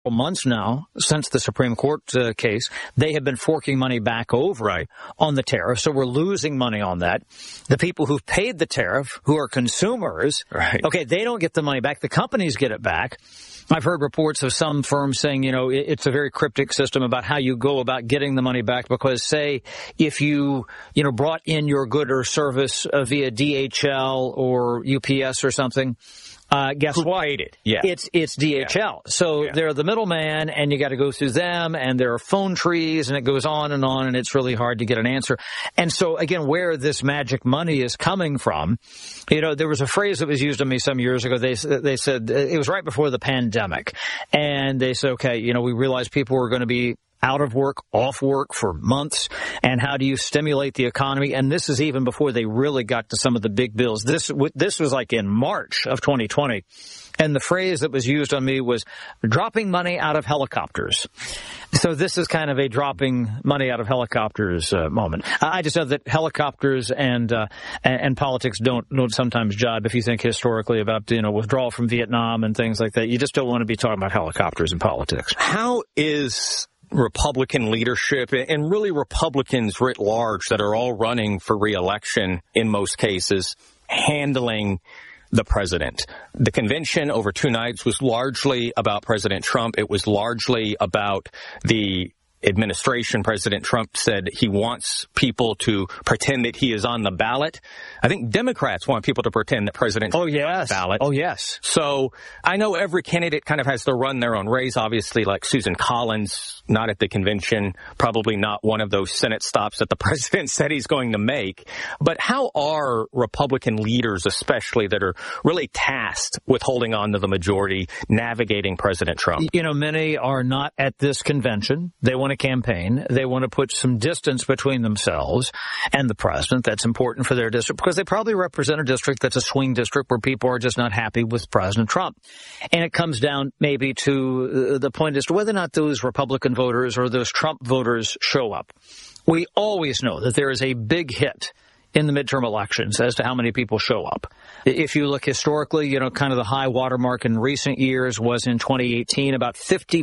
months now, since the Supreme Court case, they have been forking money back over on the tariff. So we're losing money on that. The people who've paid the tariff, who are consumers, okay, they don't get the money back. The companies get it back. I've heard reports of some firms saying, it's a very cryptic system about how you go about getting the money back, because say if you brought in your good or service via DHL or UPS or something, guess what? Paid it? Yeah. It's DHL. Yeah. So they're the middleman, and you got to go through them, and there are phone trees, and it goes on, and it's really hard to get an answer. And so, again, where this magic money is coming from, there was a phrase that was used on me some years ago. They said, it was right before the pandemic, and they said, okay, we realized people were going to be out of work, off work for months, and how do you stimulate the economy? And this is even before they really got to some of the big bills. This was like in March of 2020, and the phrase that was used on me was dropping money out of helicopters. So this is kind of a dropping money out of helicopters moment. I just know that helicopters and politics don't sometimes jibe. If you think historically about withdrawal from Vietnam and things like that, you just don't want to be talking about helicopters in politics. How is Republican leadership and really Republicans writ large that are all running for re-election in most cases handling the president? The convention over 2 nights was largely about President Trump. It was largely about the administration. President Trump said he wants people to pretend that he is on the ballot. I think Democrats want people to pretend that President Trump is on the ballot. Oh, yes. So I know every candidate kind of has to run their own race, obviously, like Susan Collins, not at the convention, probably not one of those Senate stops that the president said he's going to make. But how are Republican leaders, especially that are really tasked with holding on to the majority, navigating President Trump? Many are not at this convention. They want to campaign. They want to put some distance between themselves and the president. That's important for their district because they probably represent a district that's a swing district where people are just not happy with President Trump. And it comes down maybe to the point as to whether or not those Republican voters or those Trump voters show up. We always know that there is a big hit in the midterm elections as to how many people show up. If you look historically, kind of the high watermark in recent years was in 2018, about 50%,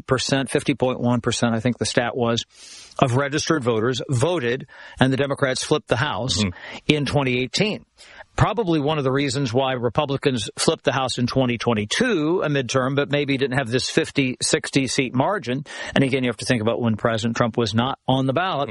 50.1%, I think the stat was, of registered voters voted, and the Democrats flipped the House in 2018. Probably one of the reasons why Republicans flipped the House in 2022, a midterm, but maybe didn't have this 50, 60 seat margin. And again, you have to think about when President Trump was not on the ballot.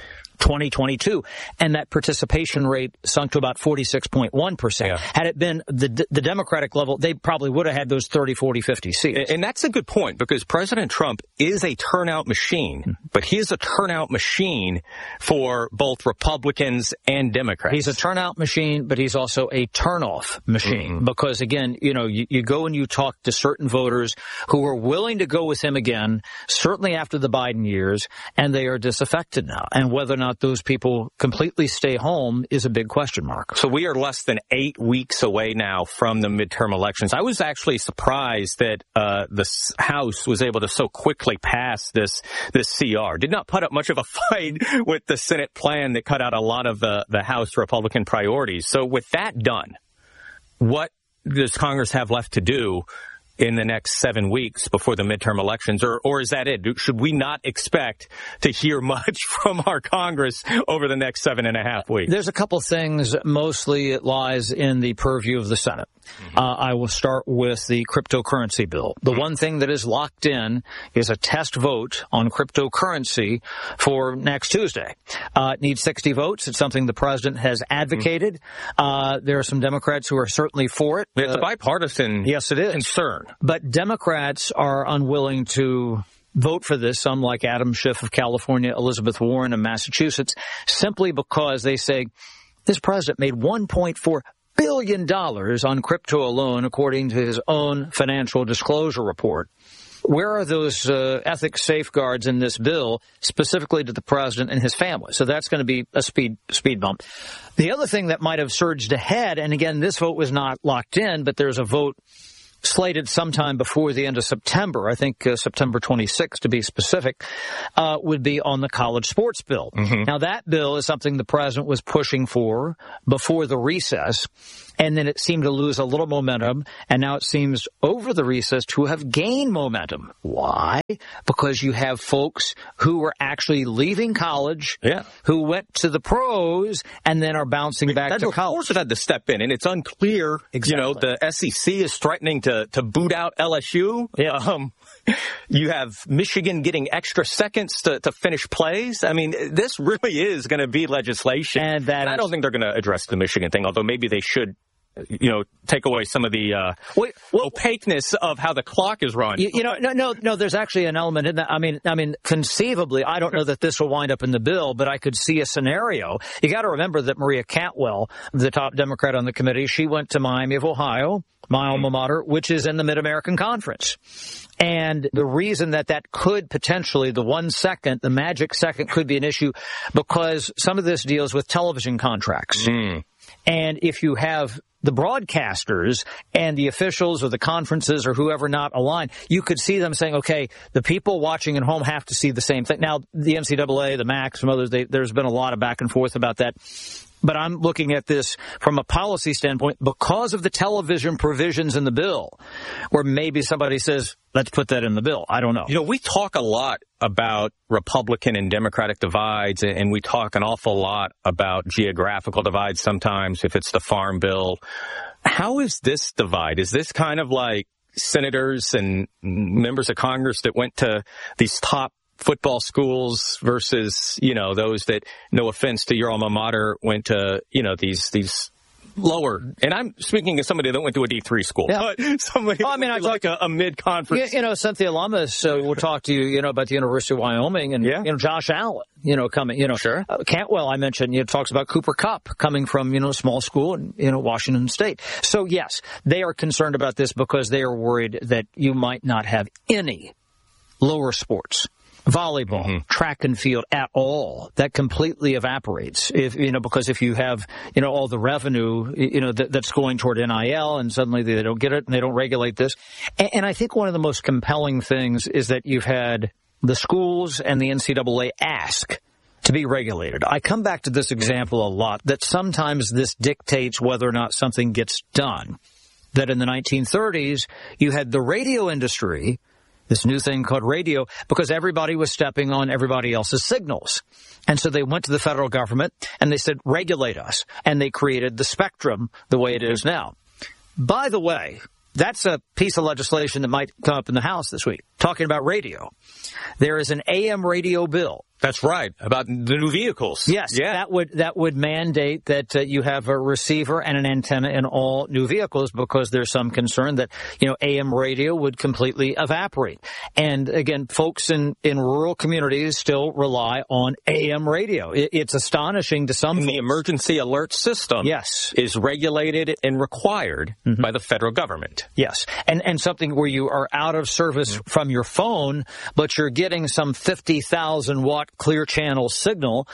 2022, and that participation rate sunk to about 46.1%. Yeah. Had it been the Democratic level, they probably would have had those 30, 40, 50 seats. And that's a good point, because President Trump is a turnout machine, but he is a turnout machine for both Republicans and Democrats. He's a turnout machine, but he's also a turnoff machine, because again, you go and you talk to certain voters who are willing to go with him again, certainly after the Biden years, and they are disaffected now. And whether or not those people completely stay home is a big question mark. So we are less than 8 weeks away now from the midterm elections. I was actually surprised that the House was able to so quickly pass this CR. Did not put up much of a fight with the Senate plan that cut out a lot of the House Republican priorities. So with that done, what does Congress have left to do in the next 7 weeks before the midterm elections, or is that it? Should we not expect to hear much from our Congress over the next 7.5 weeks? There's a couple things. Mostly it lies in the purview of the Senate. I will start with the cryptocurrency bill. The one thing that is locked in is a test vote on cryptocurrency for next Tuesday. It needs 60 votes. It's something the president has advocated. There are some Democrats who are certainly for it. It's a bipartisan concern. But Democrats are unwilling to vote for this, some like Adam Schiff of California, Elizabeth Warren of Massachusetts, simply because they say this president made $1.4 billion on crypto alone, according to his own financial disclosure report. Where are those ethics safeguards in this bill, specifically to the president and his family? So that's going to be a speed bump. The other thing that might have surged ahead, and again, this vote was not locked in, but there's a vote slated sometime before the end of September, I think September 26th to be specific, would be on the college sports bill. Mm-hmm. Now, that bill is something the president was pushing for before the recess, and then it seemed to lose a little momentum, and now it seems over the recess to have gained momentum. Why? Because you have folks who were actually leaving college, who went to the pros, and then are bouncing back to college. Of course it had to step in, and it's unclear. Exactly. The SEC is threatening to boot out LSU. Yeah. You have Michigan getting extra seconds to finish plays. I mean, this really is going to be legislation. And I don't think they're going to address the Michigan thing, although maybe they should, take away some of the opaqueness of how the clock is run. No, there's actually an element in that. I mean, conceivably, I don't know that this will wind up in the bill, but I could see a scenario. You got to remember that Maria Cantwell, the top Democrat on the committee, she went to Miami of Ohio, my alma mater, which is in the Mid-American Conference. And the reason that could potentially, the magic second could be an issue because some of this deals with television contracts. Mm. And if you have the broadcasters and the officials or the conferences or whoever not aligned, you could see them saying, okay, the people watching at home have to see the same thing. Now, the NCAA, the MAC, some others, there's been a lot of back and forth about that. But I'm looking at this from a policy standpoint because of the television provisions in the bill, where maybe somebody says, let's put that in the bill. I don't know. We talk a lot about Republican and Democratic divides, and we talk an awful lot about geographical divides sometimes if it's the Farm Bill. How is this divide? Is this kind of like senators and members of Congress that went to these top football schools versus, those that, no offense to your alma mater, went to, these lower, and I'm speaking as somebody that went to a D3 school, but somebody like a mid-conference. Cynthia Lummis will talk to you, about the University of Wyoming and, Josh Allen, coming, Sure. Cantwell, I mentioned, talks about Cooper Kupp coming from, a small school in, Washington State. So, yes, they are concerned about this because they are worried that you might not have any lower sports. Volleyball, track and field at all, that completely evaporates. Because if you have, all the revenue, that's going toward NIL and suddenly they don't get it and they don't regulate this. And I think one of the most compelling things is that you've had the schools and the NCAA ask to be regulated. I come back to this example a lot, that sometimes this dictates whether or not something gets done. That in the 1930s, you had the radio industry, this new thing called radio, because everybody was stepping on everybody else's signals. And so they went to the federal government and they said, regulate us. And they created the spectrum the way it is now. By the way, that's a piece of legislation that might come up in the House this week, talking about radio. There is an AM radio bill. That's right, about the new vehicles. Yes, that would mandate that you have a receiver and an antenna in all new vehicles, because there's some concern that, AM radio would completely evaporate. And again, folks in rural communities still rely on AM radio. It's astonishing to some. And the emergency alert system is regulated and required by the federal government. Yes, and something where you are out of service from your phone, but you're getting some 50,000 watt clear channel signal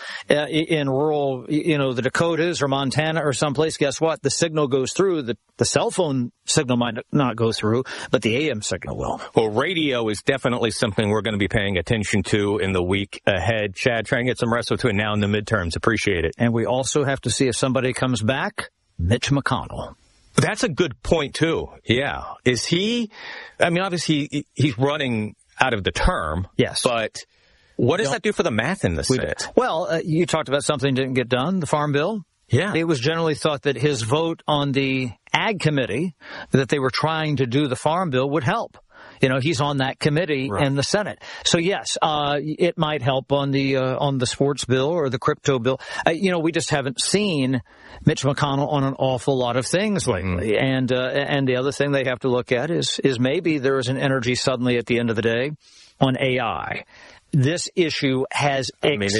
in rural, the Dakotas or Montana or someplace. Guess what? The signal goes through. The cell phone signal might not go through, but the AM signal will. Well, radio is definitely something we're going to be paying attention to in the week ahead. Chad, try and get some rest between now and the midterms. Appreciate it. And we also have to see if somebody comes back, Mitch McConnell. That's a good point, too. Yeah. Is he, obviously he's running out of the term. Yes. But what does that do for the math in the Senate? Well, you talked about something didn't get done, the Farm Bill. Yeah. It was generally thought that his vote on the Ag Committee, that they were trying to do the Farm Bill, would help. He's on that committee in the Senate. So yes, it might help on the sports bill or the crypto bill. We just haven't seen Mitch McConnell on an awful lot of things lately. And the other thing they have to look at is maybe there is an energy suddenly at the end of the day on AI. This issue has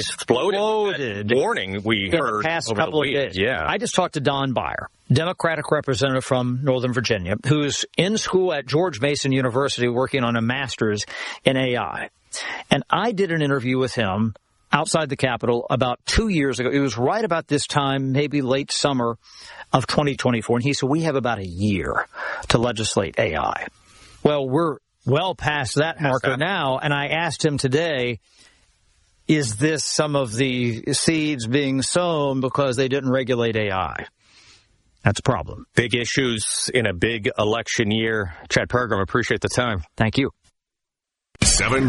exploded. Warning we heard the past over couple the week. of days. Yeah. I just talked to Don Beyer, Democratic representative from Northern Virginia, who's in school at George Mason University working on a master's in AI. And I did an interview with him outside the Capitol about 2 years ago. It was right about this time, maybe late summer of 2024. And he said, we have about a year to legislate AI. Well, we're well past that marker now. And I asked him today, is this some of the seeds being sown because they didn't regulate AI? That's a problem. Big issues in a big election year. Chad Pergram, appreciate the time. Thank you. 7